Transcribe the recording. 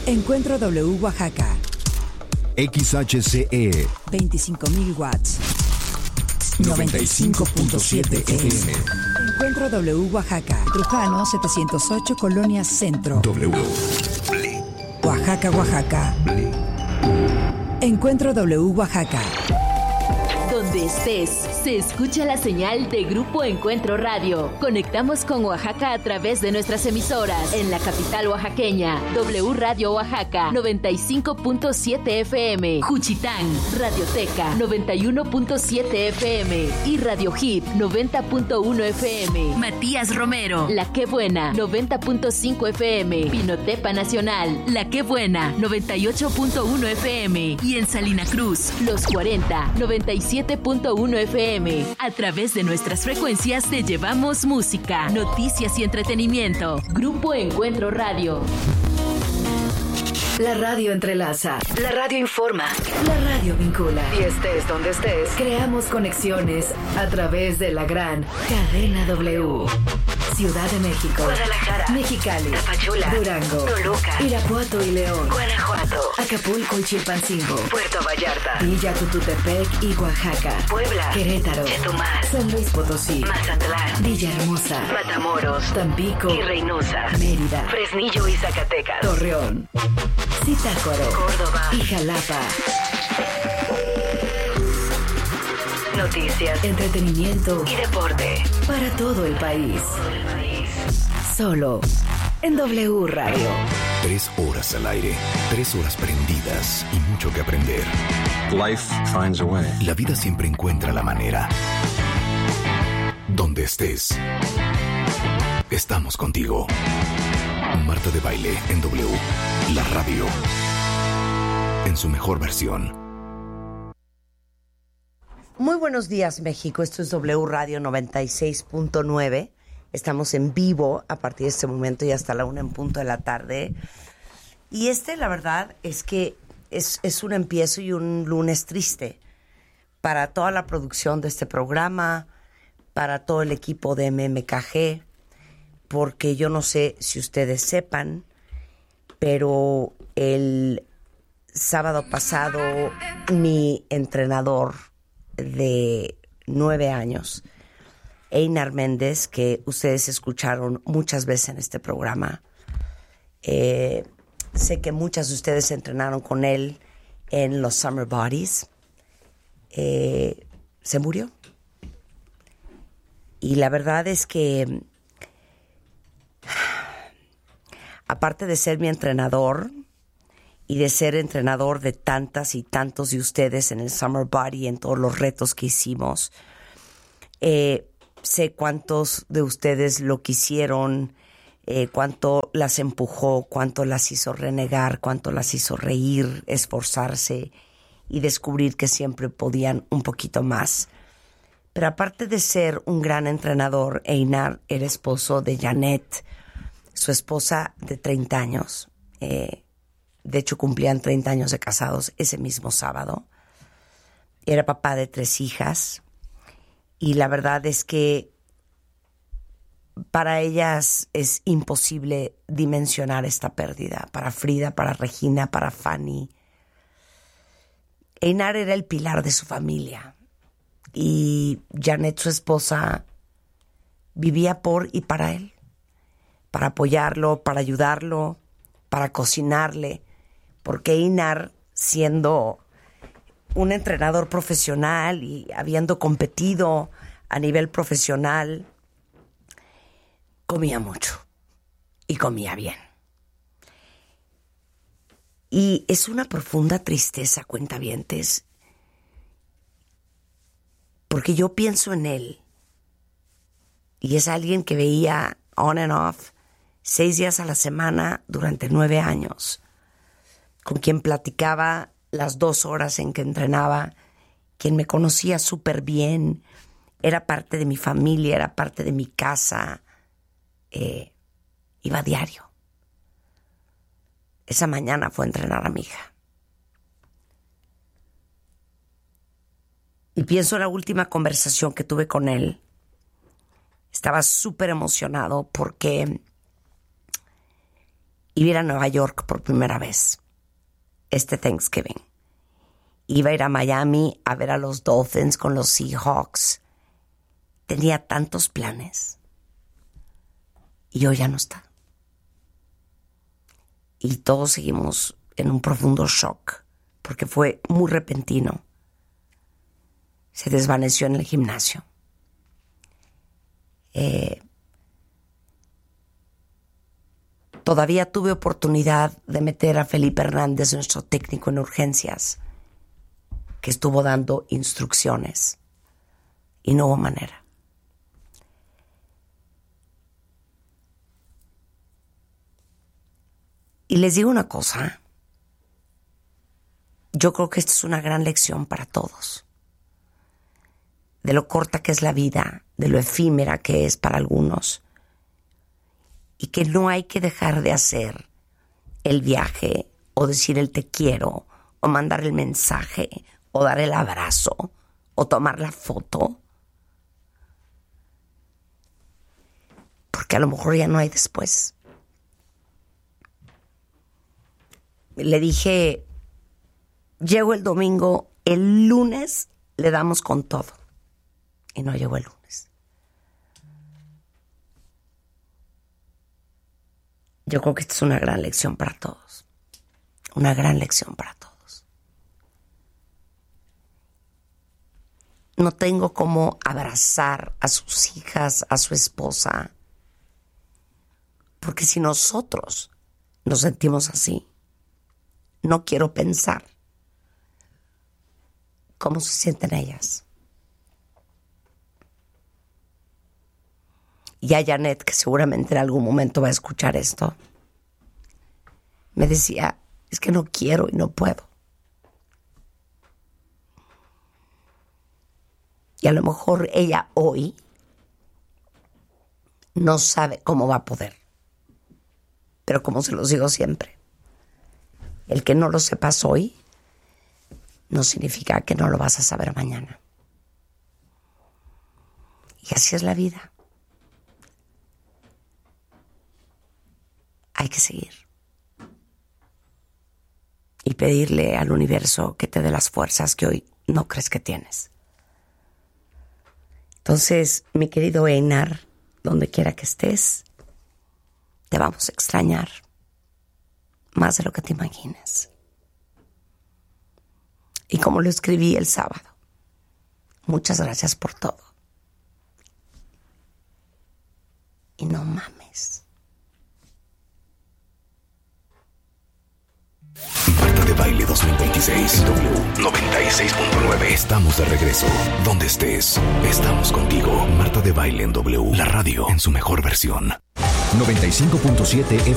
Encuentro W Oaxaca. XHCE 25,000 watts. 95.7 FM. Encuentro W Oaxaca. Trujano 708, Colonia Centro. W. Oaxaca, Oaxaca. Encuentro W Oaxaca. Donde estés, se escucha la señal de Grupo Encuentro Radio. Conectamos con Oaxaca a través de nuestras emisoras. En la capital oaxaqueña, W Radio Oaxaca, 95.7 FM. Juchitán, Radioteca, 91.7 FM. Y Radio Hit, 90.1 FM. Matías Romero, La Qué Buena, 90.5 FM. Pinotepa Nacional, La Qué Buena, 98.1 FM. Y en Salina Cruz, Los 40, 97.1 FM. A través de nuestras frecuencias te llevamos música, noticias y entretenimiento. Grupo Encuentro Radio. La radio entrelaza, la radio informa, la radio vincula. Y estés donde estés, creamos conexiones a través de la gran cadena W. Ciudad de México, Guadalajara, Mexicali, Tapachula, Durango, Toluca, Irapuato y León, Guanajuato, Acapulco y Chilpancingo, Puerto Vallarta, Villa Tututepec y Oaxaca, Puebla, Querétaro, Chetumal, San Luis Potosí, Mazatlán, Villahermosa, Matamoros, Tampico y Reynosa, Mérida, Fresnillo y Zacatecas, Torreón, Zitácuaro, Córdoba y Jalapa. Noticias, entretenimiento y deporte para todo el país. Solo en W Radio. 3 horas al aire, 3 horas prendidas y mucho que aprender. Life finds a way. La vida siempre encuentra la manera. Donde estés, estamos contigo. Marta de Baile en W, la radio, en su mejor versión. Muy buenos días, México. Esto es W Radio 96.9. Estamos en vivo a partir de este momento y hasta la 1 en punto de la tarde. Y la verdad, es que es un empiezo y un lunes triste para toda la producción de este programa, para todo el equipo de MMKG, porque yo no sé si ustedes sepan, pero el sábado pasado mi entrenador de 9 años, Einar Méndez, que ustedes escucharon muchas veces en este programa, sé que muchas de ustedes entrenaron con él en los Summer Bodies, se murió. Y la verdad es que aparte de ser mi entrenador y de ser entrenador de tantas y tantos de ustedes en el Summer Body, en todos los retos que hicimos, sé cuántos de ustedes lo quisieron, cuánto las empujó, cuánto las hizo renegar, cuánto las hizo reír, esforzarse y descubrir que siempre podían un poquito más. Pero aparte de ser un gran entrenador, Einar era esposo de Janet, su esposa de 30 años. De hecho, cumplían 30 años de casados ese mismo sábado. Era papá de 3 hijas. Y la verdad es que para ellas es imposible dimensionar esta pérdida. Para Frida, para Regina, para Fanny. Einar era el pilar de su familia. Y Janet, su esposa, vivía por y para él. Para apoyarlo, para ayudarlo, para cocinarle. Porque Einar, siendo un entrenador profesional y habiendo competido a nivel profesional, comía mucho y comía bien. Y es una profunda tristeza, cuentavientes, porque yo pienso en él y es alguien que veía on and off 6 días a la semana durante 9 años. Con quien platicaba las 2 horas en que entrenaba, quien me conocía súper bien, era parte de mi familia, era parte de mi casa, iba a diario. Esa mañana fue a entrenar a mi hija. Y pienso en la última conversación que tuve con él. Estaba súper emocionado porque iba a ir a Nueva York por primera vez este Thanksgiving. Iba a ir a Miami a ver a los Dolphins con los Seahawks. Tenía tantos planes. Y hoy ya no está. Y todos seguimos en un profundo shock, porque fue muy repentino. Se desvaneció en el gimnasio. Todavía tuve oportunidad de meter a Felipe Hernández, nuestro técnico en urgencias, que estuvo dando instrucciones. Y no hubo manera. Y les digo una cosa. Yo creo que esta es una gran lección para todos. De lo corta que es la vida, de lo efímera que es para algunos. Y que no hay que dejar de hacer el viaje, o decir el te quiero, o mandar el mensaje, o dar el abrazo, o tomar la foto. Porque a lo mejor ya no hay después. Le dije, llego el domingo, el lunes le damos con todo. Y no llegó el lunes. Yo creo que esta es una gran lección para todos. Una gran lección para todos. No tengo cómo abrazar a sus hijas, a su esposa. Porque si nosotros nos sentimos así, no quiero pensar cómo se sienten ellas. Y a Janet, que seguramente en algún momento va a escuchar esto, me decía, es que no quiero y no puedo. Y a lo mejor ella hoy no sabe cómo va a poder. Pero como se los digo siempre, el que no lo sepas hoy no significa que no lo vas a saber mañana. Y así es la vida. Hay que seguir. Y pedirle al universo que te dé las fuerzas que hoy no crees que tienes. Entonces, mi querido Einar, donde quiera que estés, te vamos a extrañar más de lo que te imagines. Y como lo escribí el sábado, muchas gracias por todo. Y no mames. Marta de Baile 2026 W96.9. Estamos de regreso. Donde estés, estamos contigo. Marta de Baile en W, la radio en su mejor versión. 95.7